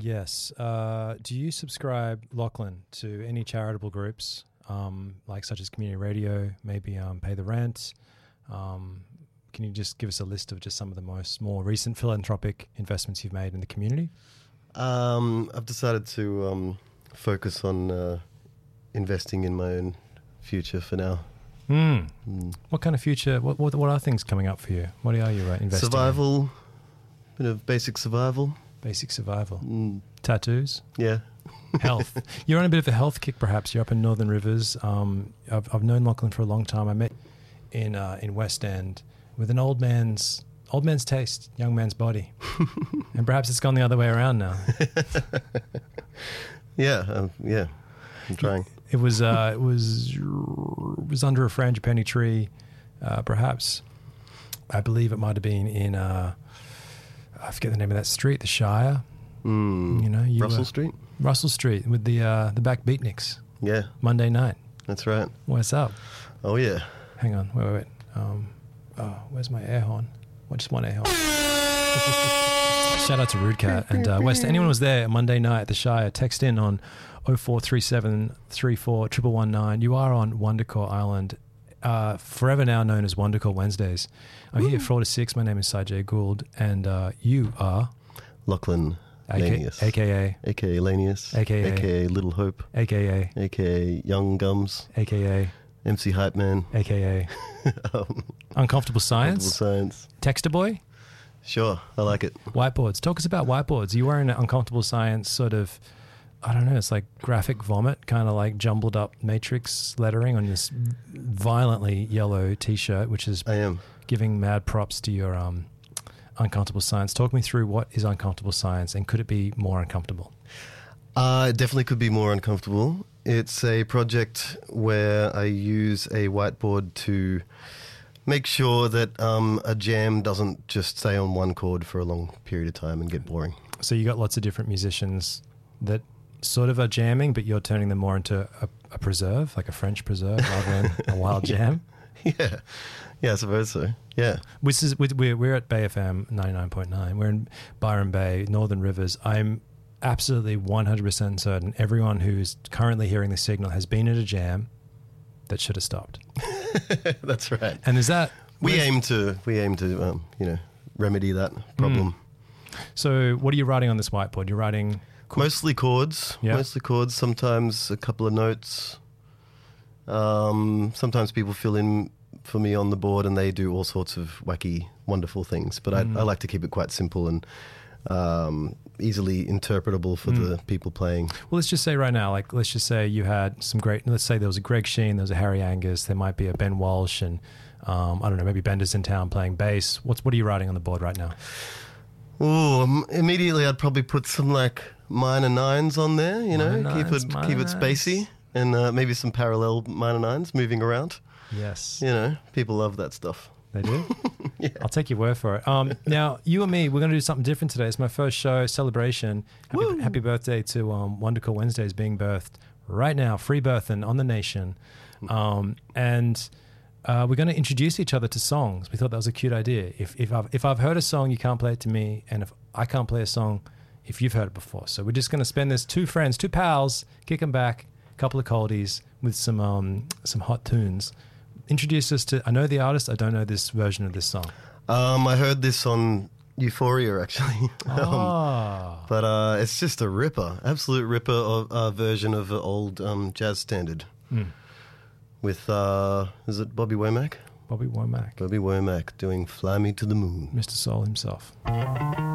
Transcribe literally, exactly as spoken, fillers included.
Yes. Uh, do you subscribe, Lachlan, to any charitable groups, um, like such as community radio, maybe um, Pay the Rent? Um, can you just give us a list of just some of the most more recent philanthropic investments you've made in the community? Um, I've decided to um, focus on uh, investing in my own future for now. Mm. Mm. What kind of future? What, what what are things coming up for you? What are you uh, investing Survival, in? bit of basic survival. Basic survival. Mm. Tattoos. Yeah. Health. You're on a bit of a health kick, perhaps. You're up in Northern Rivers. Um, I've I've known Lachlan for a long time. I met in uh, in West End with an old man's old man's taste, young man's body, and perhaps it's gone the other way around now. yeah, um, yeah. I'm trying. It was uh, it was it was under a frangipani tree, uh, perhaps. I believe it might have been in uh, I forget the name of that street, the Shire. Mm. You know, you, Russell uh, Street. Russell Street with the uh, the back beatniks. Yeah, Monday night. that's right. What's up? Oh yeah. Hang on, wait, wait, wait. Um, oh, where's my air horn? Well, just one air horn. Shout out to Rude Cat and uh, West. Anyone was there Monday night at the Shire? Text in on oh four three seven three four one one one nine. You are on Wondercore Island, uh, forever now known as Wondercore Wednesdays. I'm Ooh. here four to six. My name is Sajay Gould, and uh, you are Lachlan Lanius, A K A A K A Lanius, A K A A K A Little Hope, A K A A K A Young Gums, A K A M C Hype Man, A K A um, Uncomfortable Science, Uncomfortable Science, Texter Boy. Sure, I like it. Whiteboards. Talk us about whiteboards. You were in an Uncomfortable Science sort of, I don't know, it's like graphic vomit, kind of like jumbled up matrix lettering on this violently yellow T-shirt, which is I am giving mad props to your um, Uncomfortable Science. Talk me through what is Uncomfortable Science, and could it be more uncomfortable? Uh, it definitely could be more uncomfortable. It's a project where I use a whiteboard to make sure that um, a jam doesn't just stay on one chord for a long period of time and get boring. So you got lots of different musicians that sort of are jamming, but you're turning them more into a, a preserve, like a French preserve, rather than a wild yeah. jam. Yeah, yeah, I suppose so. Yeah, Which is we're we're at Bay F M ninety-nine point nine. We're in Byron Bay, Northern Rivers. I'm absolutely one hundred percent certain everyone who's currently hearing the signal has been at a jam that should have stopped. That's right. And is that we aim to we aim to um, you know remedy that problem. Mm. So what are you writing on this whiteboard? You're writing chord- mostly chords. Yeah. Mostly chords. Sometimes a couple of notes. Um, sometimes people fill in for me on the board, and they do all sorts of wacky, wonderful things. But mm. I, I like to keep it quite simple and um, easily interpretable for mm. the people playing. Well, let's just say right now, like let's just say you had some great. Let's say there was a Greg Sheen, there was a Harry Angus, there might be a Ben Walsh, and um, I don't know, maybe Bender's in town playing bass. What's what are you writing on the board right now? Oh, um, immediately I'd probably put some like minor nines on there. You know, minor keep nines, it keep it spacey. Nines. And uh, maybe some parallel minor nines moving around. Yes. You know, people love that stuff. They do? Yeah. I'll take your word for it. Um, now, you and me, we're going to do something different today. It's my first show, celebration. Happy, happy birthday to um, Wondercore Wednesdays being birthed right now. Free birthing on the nation. Um, and uh, we're going to introduce each other to songs. We thought that was a cute idea. If, if, I've, if I've heard a song, you can't play it to me. And if I can't play a song, if you've heard it before. So we're just going to spend this two friends, two pals, kick them back, couple of coldies with some um, some hot tunes. Introduce us to, I know the artist, I don't know this version of this song. Um, I heard this on Euphoria, actually. Oh. um, but uh, it's just a ripper, absolute ripper of, uh, version of an old um, jazz standard. Mm. With, uh, is it Bobby Womack? Bobby Womack. Bobby Womack doing Fly Me to the Moon. Mister Soul himself.